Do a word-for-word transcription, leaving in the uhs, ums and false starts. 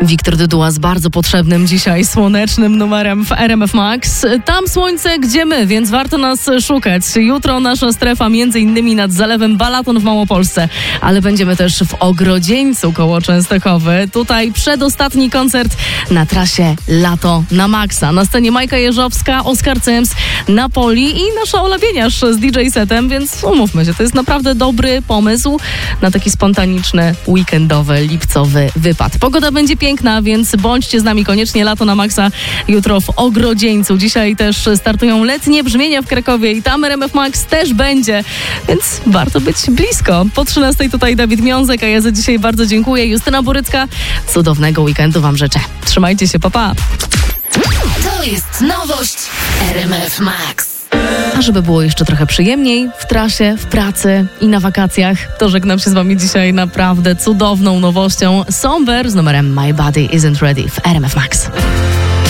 Wiktor Dyduła z bardzo potrzebnym dzisiaj słonecznym numerem w R M F Max. Tam słońce, gdzie my, więc warto nas szukać. Jutro nasza strefa między innymi nad Zalewem Balaton w Małopolsce, ale będziemy też w Ogrodzieńcu koło Częstochowy. Tutaj przedostatni koncert na trasie Lato na Maxa. Na scenie Majka Jeżowska, Oskar Cyms, Napoli i nasza Ola Bieniasz z D J setem, więc umówmy się, to jest naprawdę dobry pomysł na taki spontaniczny, weekendowy, lipcowy wypad. Pogoda będzie piękna, więc bądźcie z nami koniecznie. Lato na Maxa jutro w Ogrodzieńcu. Dzisiaj też startują letnie brzmienia w Krakowie i tam R M F Max też będzie, więc warto być blisko. Po trzynastej tutaj Dawid Miązek, a ja za dzisiaj bardzo dziękuję. Justyna Borycka. Cudownego weekendu wam życzę. Trzymajcie się, pa, pa. To jest nowość R M F Max. A żeby było jeszcze trochę przyjemniej w trasie, w pracy i na wakacjach, to żegnam się z wami dzisiaj naprawdę cudowną nowością. Somber z numerem My Body Isn't Ready w R M F Max.